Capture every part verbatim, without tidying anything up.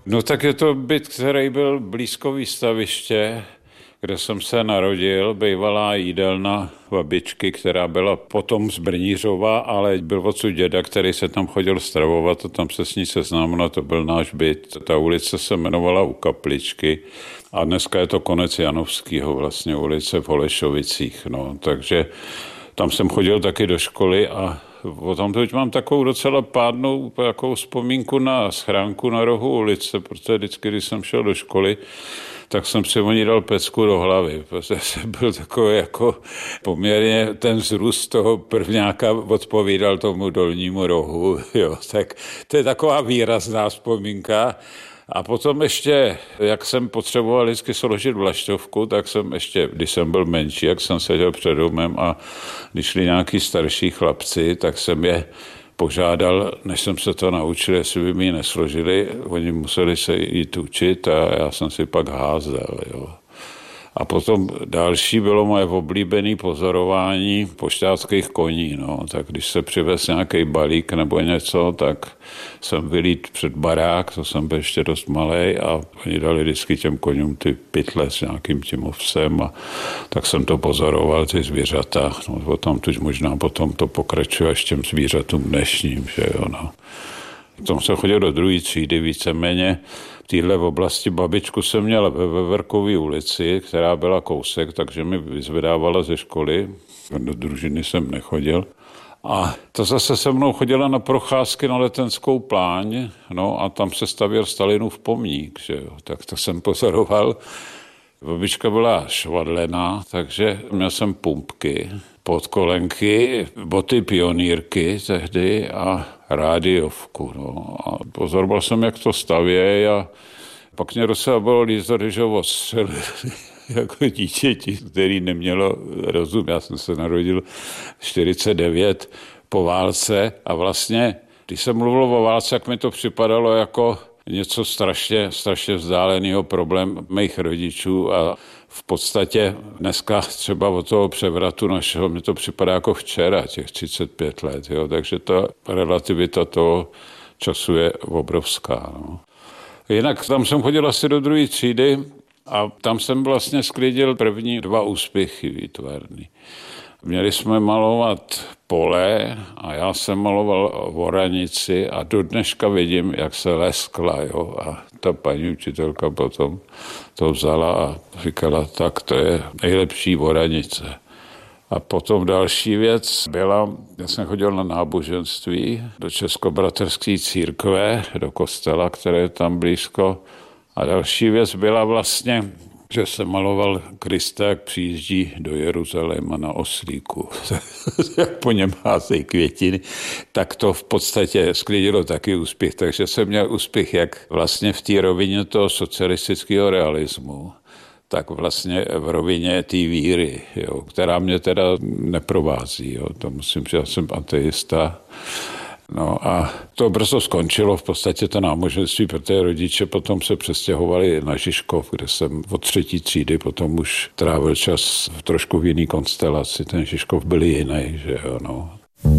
No tak je to byt, který byl blízko výstaviště, kde jsem se narodil, bývalá jídelna babičky, která byla potom z Brnířova, ale byl odsud děda, který se tam chodil stravovat a tam se s ní seznámil, to byl náš byt. Ta ulice se jmenovala U Kapličky a dneska je to konec Janovského, vlastně ulice v Holešovicích, no, takže tam jsem chodil taky do školy a potom teď mám takovou docela pádnou jako vzpomínku na schránku na rohu ulice, protože vždycky, když jsem šel do školy, tak jsem si o ní dal pecku do hlavy, protože jsem byl takový jako poměrně ten vzrůst toho prvňáka odpovídal tomu dolnímu rohu, jo, tak to je taková výrazná vzpomínka. A potom ještě, jak jsem potřeboval vždycky složit vlaštovku, tak jsem ještě, když jsem byl menší, jak jsem seděl před domem a když šli nějaký starší chlapci, tak jsem je požádal, než jsem se to naučil, jestli by mi ji nesložili, oni museli se jít učit a já jsem si pak házel, jo. A potom další bylo moje oblíbené pozorování pošťáckých koní. No. Tak když se přivez nějaký balík nebo něco, tak jsem vylít před barák, to jsem byl ještě dost malej a oni dali vždycky těm koňům ty pytle s nějakým tím ovsem a tak jsem to pozoroval, ty zvířata. No, potom tuž možná potom to pokračuje až těm zvířatům dnešním, že jo, no. Potom jsem chodil do druhé třídy víceméně. V téhle oblasti babičku jsem měl ve Veverkové ulici, která byla kousek, takže mi vyzvedávala ze školy. Do družiny jsem nechodil. A to zase se mnou chodila na procházky na Letenskou pláň, no a tam se stavěl Stalinův pomník, že jo. Tak to jsem pozoroval. Babička byla švadlená, takže měl jsem pumpky, podkolenky, boty pionýrky tehdy a rádiovku. No. A pozoroval jsem, jak to stavějí a pak mě docela bylo lízo, když ho odstřelili jako dítěti, který nemělo rozum. Já jsem se narodil čtyřicet devět po válce a vlastně, když jsem mluvil o válce, jak mi to připadalo jako něco strašně, strašně vzdáleného problém mých rodičů a v podstatě dneska třeba od toho převratu našeho mi to připadá jako včera, těch třicet pět let, jo, takže ta relativita toho času je obrovská. No. Jinak tam jsem chodil asi do druhé třídy a tam jsem vlastně sklidil první dva úspěchy výtvarný. Měli jsme malovat pole a já jsem maloval voranici a do dneška vidím, jak se leskla, jo, a ta paní učitelka potom to vzala a říkala, tak to je nejlepší voranice. A potom další věc byla, já jsem chodil na náboženství do Českobratrské církve, do kostela, které je tam blízko. A další věc byla vlastně, že jsem maloval Krista, jak přijíždí do Jeruzaléma na oslíku. Jak po něm házejí květiny, tak to v podstatě sklidilo taky úspěch. Takže jsem měl úspěch jak vlastně v té rovině toho socialistického realismu, tak vlastně v rovině té víry, jo, která mě teda neprovází. Jo. To musím říct, já jsem ateista. No a to brzo skončilo v podstatě to náboženství, protože rodiče potom se přestěhovali na Žižkov, kde jsem od třetí třídy potom už trávil čas v trošku v jiný konstelaci. Ten Žižkov byl jiný, že jo, no.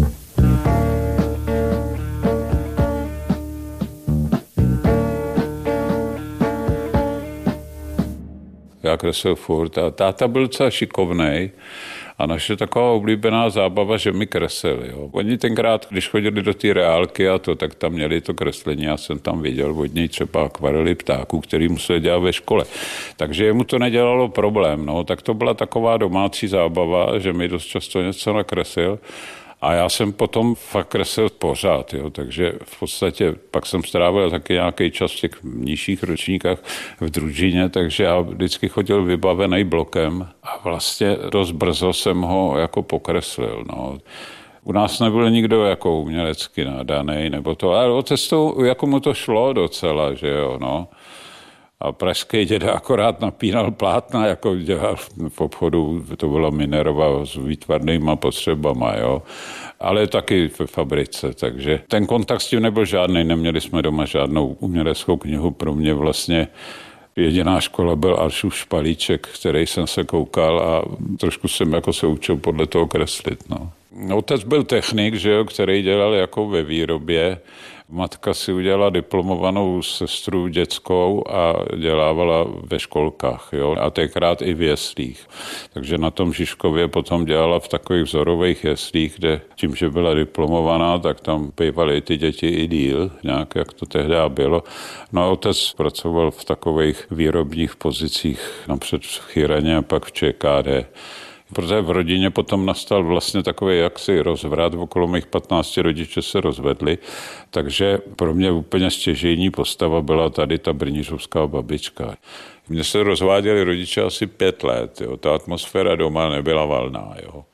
Já kreslil furt a táta byl docela šikovnej a naše taková oblíbená zábava, že mi kreslili. Jo. Oni tenkrát, když chodili do té reálky a to, tak tam měli to kreslení, já jsem tam viděl od něj třeba akvarely ptáků, který museli dělat ve škole. Takže jemu to nedělalo problém, no. Tak to byla taková domácí zábava, že mi dost často něco nakreslil. A já jsem potom fakt kreslil pořád, jo, takže v podstatě pak jsem strávil taky nějaký čas v těch nižších ročníkách v družině, takže já vždycky chodil vybavený blokem a vlastně dost brzo jsem ho jako pokreslil, no. U nás nebyl nikdo jako umělecky nadaný, nebo to, ale o cestou, jako mu to šlo docela, že jo, no. A pražský děda akorát napínal plátna, jako dělal v obchodu, to byla Minerva s výtvarnýma potřebama, jo. Ale taky v fabrice, takže ten kontakt s tím nebyl žádný, neměli jsme doma žádnou uměleckou knihu, pro mě vlastně jediná škola byl Aršův Špalíček, který jsem se koukal a trošku jsem jako se učil podle toho kreslit, no. Otec byl technik, že jo, který dělal jako ve výrobě. Matka si udělala diplomovanou sestru dětskou a dělávala ve školkách, jo, a tenkrát i v jeslích. Takže na tom Žižkově potom dělala v takových vzorových jeslích, kde tím, že byla diplomovaná, tak tam bývaly ty děti i díl, nějak jak to tehdy bylo. No a otec pracoval v takových výrobních pozicích, napřed v Chyraně a pak v ČKD. Protože v rodině potom nastal vlastně takový jaksi rozvrat, okolo mých patnácti rodiče se rozvedli, takže pro mě úplně stěžejní postava byla tady ta brnířovská babička. Mně se rozváděli rodiče asi pět let, jo. Ta atmosféra doma nebyla valná. Jo.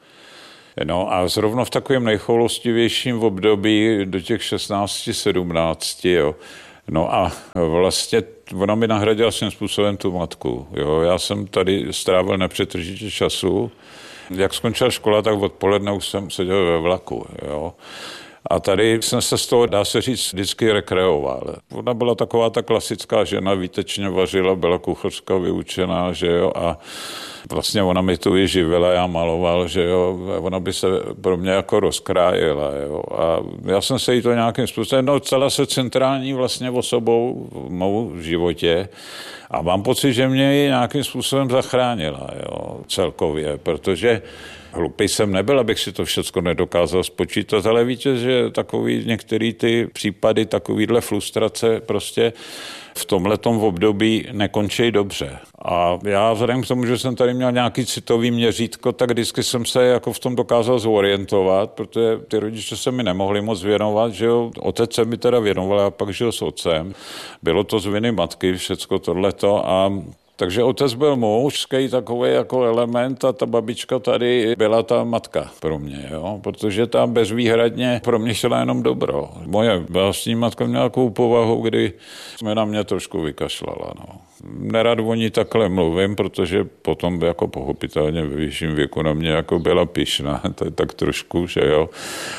No a zrovna v takovém nejchoulostivějším období do těch šestnácti, sedmnácti, jo. No a vlastně ona mi nahradila svým způsobem tu matku. Jo. Já jsem tady strávil nepřetržitě času. Jak skončila škola, tak odpoledne už jsem seděl ve vlaku. Jo. A tady jsem se z toho, dá se říct, vždycky rekreoval. Ona byla taková ta klasická žena, výtečně vařila, byla kuchařka vyučená, že jo, a vlastně ona mi tu i živila, já maloval, že jo, ona by se pro mě jako rozkrájela, jo, a já jsem se jí to nějakým způsobem, no celá se centrální vlastně osobou v mou životě a mám pocit, že mě ji nějakým způsobem zachránila, jo, celkově, protože hlupej jsem nebyl, abych si to všechno nedokázal spočítat, ale víte, že takový některý ty případy, takovýhle frustrace prostě v tomhletom období nekončí dobře. A já vzhledem k tomu, že jsem tady měl nějaký citový měřítko, tak vždycky jsem se jako v tom dokázal zorientovat, protože ty rodiče se mi nemohli moc věnovat, že jo. Otec se mi teda věnoval, a pak žil s otcem. Bylo to z viny matky, všecko tohleto a takže otec byl mužský takový jako element a ta babička tady byla ta matka pro mě, jo? Protože tam bezvýhradně pro mě šla jenom dobro. Moje vlastní matka měla takovou povahu, kdy jsme na mě trošku vykašlala. No. Nerad o ní takhle mluvím, protože potom jako pochopitelně ve vyšším věku na mě jako byla pyšná, to je tak trošku, že jo.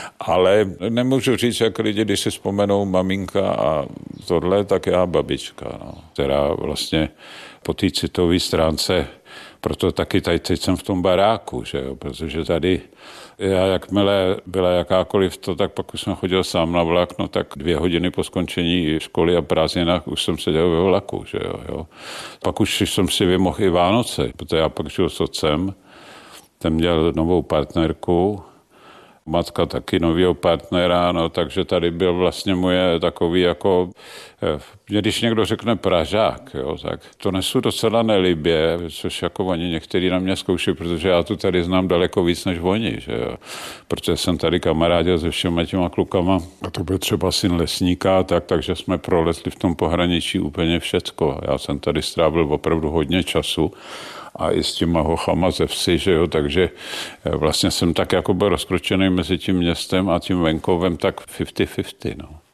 Ale nemůžu říct, jak lidi, když si vzpomenou maminka a tohle, tak já babička, no, která vlastně po té citové stránce, proto taky tady teď jsem v tom baráku, že jo, protože tady já jakmile byla jakákoliv to, tak pak už jsem chodil sám na vlak, no tak dvě hodiny po skončení školy a prázdninách už jsem seděl ve vlaku, že jo, jo. Pak už jsem si vymohl i Vánoce, protože já pak žil s otcem, ten měl novou partnerku, matka taky novýho partnera, no, takže tady byl vlastně moje takový jako, když někdo řekne Pražák, jo, tak to nesu docela nelibě, což jako oni někteří na mě zkouší, protože já tu tady znám daleko víc než oni, že jo, protože jsem tady kamarádil se všema těma klukama a to byl třeba syn lesníka, tak, takže jsme prolezli v tom pohraničí úplně všecko. Já jsem tady strávil opravdu hodně času a i s těma hochama ze vsi, že jo, takže vlastně jsem tak jako byl rozkročený mezi tím městem a tím venkovem tak padesát na padesát, no.